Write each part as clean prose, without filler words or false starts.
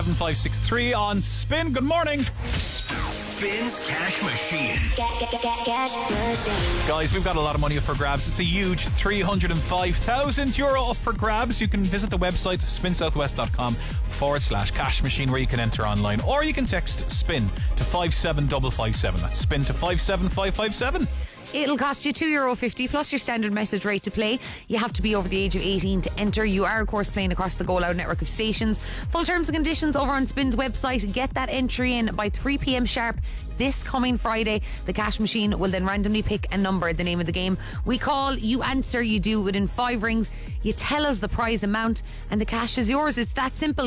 7563 on Spin. Good morning. Spin's Cash Machine. Cash machine. Guys, we've got a lot of money up for grabs. It's a huge €305,000 up for grabs. You can visit the website spinsouthwest.com/cash machine where you can enter online, or you can text SPIN to 57557. That's SPIN to 57557. It'll cost you €2.50 plus your standard message rate to play. You have to be over the age of 18 to enter. You are, of course, playing across the Go Loud network of stations. Full terms and conditions over on Spin's website. Get that entry in by 3 p.m. sharp this coming Friday. The cash machine will then randomly pick a number, the name of the game. We call, you answer, you do within 5 rings. You tell us the prize amount and the cash is yours. It's that simple.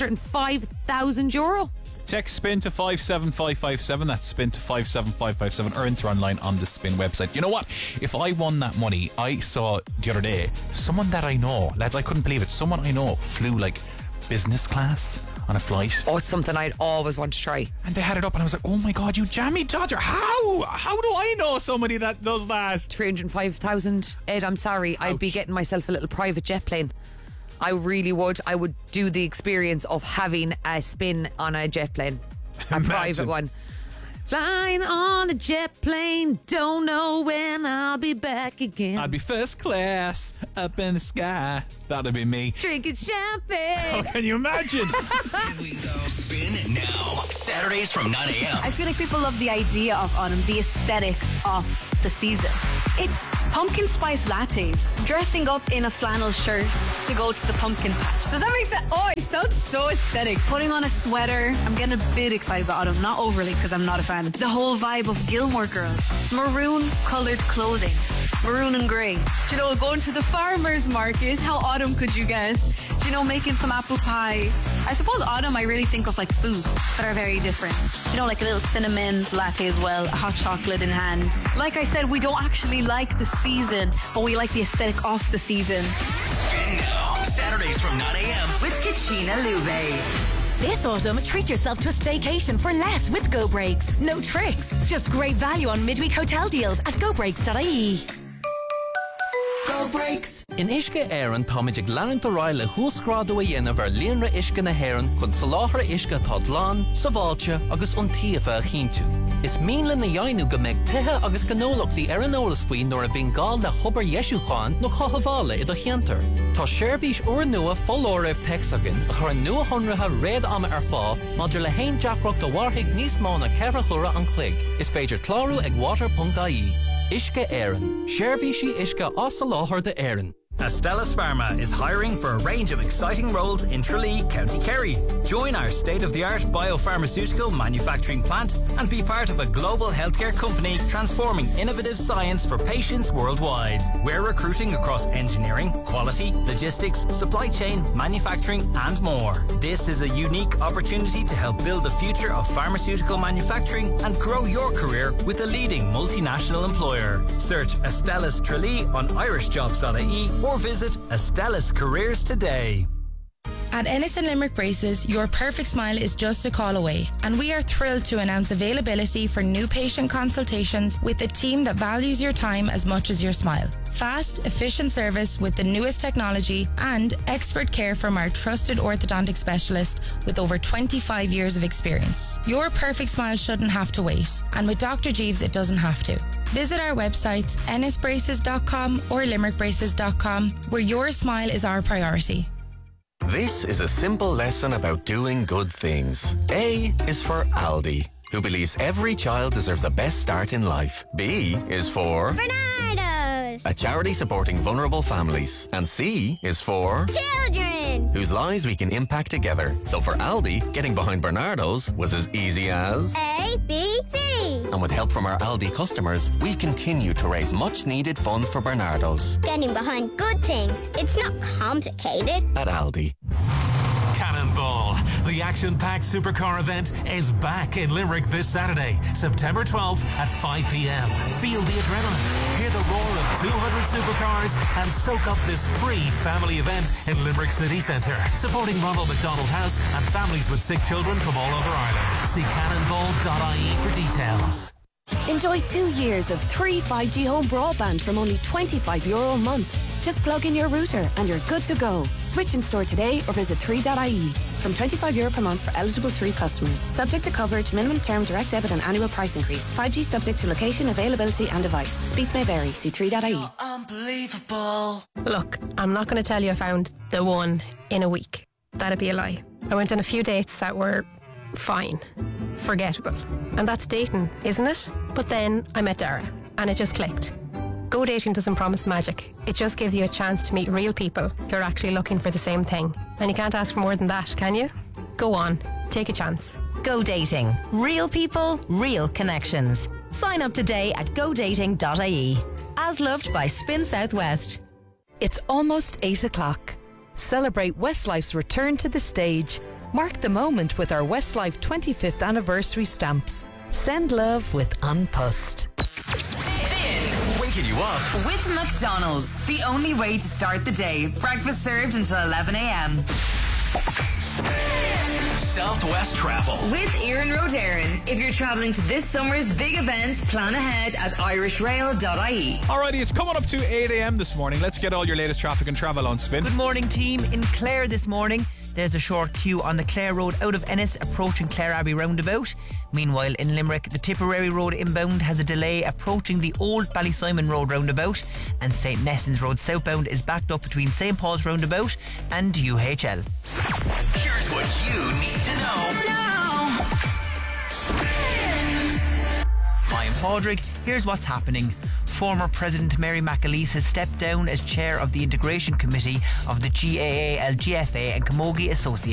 €305,000. Text SPIN to 57557. That's SPIN to 57557, or enter online on the Spin website. You know what? If I won that money, I saw the other day someone that I know, lads, I couldn't believe it. Someone I know flew like business class on a flight. Oh, it's something I'd always want to try. And they had it up and I was like, oh my God, you jammy dodger. How do I know somebody that does that? 305,000. Ed, I'm sorry. Ouch. I'd be getting myself a little private jet plane. I really would. I would do the experience of having a spin on a jet plane. A private one. Flying on a jet plane, don't know when I'll be back again. I'd be first class up in the sky. That'd be me. Drinking champagne. Oh, can you imagine? Here we go. Spin now. Saturdays from 9 a.m. I feel like people love the idea of autumn, the aesthetic of the season. It's pumpkin spice lattes, dressing up in a flannel shirt to go to the pumpkin patch. Does that make sense? Oh, it sounds so aesthetic. Putting on a sweater. I'm getting a bit excited about autumn, not overly because I'm not a fan. The whole vibe of Gilmore Girls. Maroon coloured clothing. Maroon and grey. You know, going to the farmer's market. How autumn could you guess? You know, making some apple pie. I suppose autumn, I really think of like foods that are very different. You know, like a little cinnamon latte as well, a hot chocolate in hand. Like I said, we don't actually like the season, but we like the aesthetic of the season. Spin now. Saturdays from 9 a.m. with Katrina Lube. This autumn, treat yourself to a staycation for less with Go Breaks. No tricks, just great value on midweek hotel deals at gobreaks.ie. Go Breaks. In Ishke Éireann táid ag leanann do ráil le húsgrádú a dhéanamh ar líonra Ishke na hÉireann chun soláthar Ishke tá dlán, sa bháilte agus iontaofa a chinntiú. Is míle na dhéanú go mbeidh tithe agus gnólachtaí ar an eolas faoi nuair a bhíonn gáil le chubar Ieisúcháin nó chathbhála i do cheantar. Tá seirbhís uair nua follóibh texagan a chur nua honratha réad ama ar fá maidir le haon deacracht do bharthaigh níos mó na ceithre chura an chloig. Is féidir clárú ag water.ie. Ishke Éireann. Seirbhísí Ishke as sa láthair de Éireann. Astellas Pharma is hiring for a range of exciting roles in Tralee, County Kerry. Join our state-of-the-art biopharmaceutical manufacturing plant and be part of a global healthcare company transforming innovative science for patients worldwide. We're recruiting across engineering, quality, logistics, supply chain, manufacturing and more. This is a unique opportunity to help build the future of pharmaceutical manufacturing and grow your career with a leading multinational employer. Search Astellas Tralee on irishjobs.ie or visit Astellas Careers today. At Ennis and Limerick Braces, your perfect smile is just a call away, and we are thrilled to announce availability for new patient consultations with a team that values your time as much as your smile. Fast, efficient service with the newest technology and expert care from our trusted orthodontic specialist with over 25 years of experience. Your perfect smile shouldn't have to wait, and with Dr. Jeeves it doesn't have to. Visit our websites ennisbraces.com or limerickbraces.com, where your smile is our priority. This is a simple lesson about doing good things. A is for Aldi, who believes every child deserves the best start in life. B is for Bernardo's, a charity supporting vulnerable families. And C is for children, whose lives we can impact together. So for Aldi, getting behind Bernardo's was as easy as A, B, C. And with help from our Aldi customers, we continue to raise much needed funds for Bernardo's. Getting behind good things, it's not complicated. At Aldi. Cannonball, the action-packed supercar event, is back in Limerick this Saturday, September 12th at 5 p.m. Feel the adrenaline, hear the roar of 200 supercars, and soak up this free family event in Limerick City Centre, supporting Ronald McDonald House and families with sick children from all over Ireland. See cannonball.ie for details. Enjoy 2 years of 3 5G home broadband from only €25 a month. Just plug in your router and you're good to go. Switch in store today or visit 3.ie. From €25 per month for eligible 3 customers. Subject to coverage, minimum term, direct debit and annual price increase. 5G subject to location, availability and device. Speeds may vary. See 3.ie. Unbelievable. Look, I'm not going to tell you I found the one in a week. That'd be a lie. I went on a few dates that were fine, forgettable. And that's dating, isn't it? But then I met Dara and it just clicked. Go dating doesn't promise magic. It just gives you a chance to meet real people who are actually looking for the same thing. And you can't ask for more than that, can you? Go on, take a chance. Go dating. Real people, real connections. Sign up today at godating.ie. As loved by Spin Southwest. It's almost 8 o'clock. Celebrate Westlife's return to the stage. Mark the moment with our Westlife 25th anniversary stamps. Send love with Unpussed. Waking you up with McDonald's. The only way to start the day. Breakfast served until 11 a.m. Southwest Travel with Erin Rodarin. If you're travelling to this summer's big events, plan ahead at irishrail.ie. Alrighty, it's coming up to 8 a.m. this morning. Let's get all your latest traffic and travel on Spin. Good morning, team. In Clare this morning, there's a short queue on the Clare Road out of Ennis approaching Clare Abbey roundabout. Meanwhile, in Limerick, the Tipperary Road inbound has a delay approaching the old Ballysimon Road roundabout, and St. Nessans Road southbound is backed up between St. Paul's roundabout and UHL. Here's what you need to know now. I am Padraig. Here's what's happening. Former President Mary McAleese has stepped down as chair of the Integration Committee of the GAA, LGFA and Camogie Association.